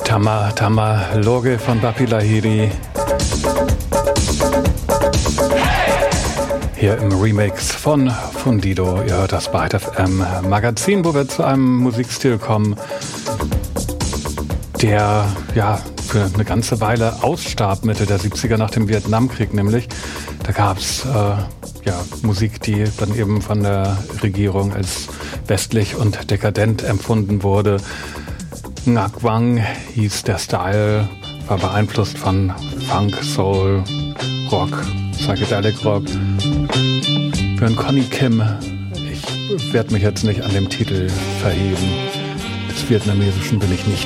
Tama Loge von Bappi Lahiri. Hier im Remix von Fundido. Ihr hört das bei FM Magazin, wo wir zu einem Musikstil kommen, der ja für eine ganze Weile ausstarb, Mitte der 70er nach dem Vietnamkrieg nämlich. Da gab es Musik, die dann eben von der Regierung als westlich und dekadent empfunden wurde. Nhat Wang hieß der Style, war beeinflusst von Funk, Soul, Rock, Psychedelic Rock. Für einen Connie Kim, ich werde mich jetzt nicht an dem Titel verheben. Des Vietnamesischen bin ich nicht